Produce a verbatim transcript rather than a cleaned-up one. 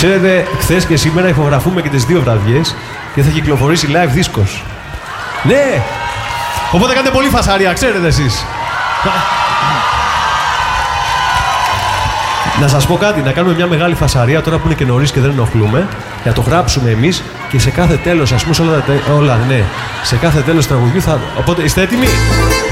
Ξέρετε, χθες και σήμερα ηχογραφούμε και τις δύο βραδιές και θα κυκλοφορήσει live δίσκος. Ναι! Οπότε κάνετε πολύ φασαρία, ξέρετε εσείς. Να σας πω κάτι, να κάνουμε μια μεγάλη φασαρία τώρα που είναι και νωρίς και δεν ενοχλούμε, να το γράψουμε εμείς και σε κάθε τέλος, ας πούμε, όλα, όλα, ναι, σε κάθε τέλος τραγουδιού θα... Οπότε, είστε έτοιμοι?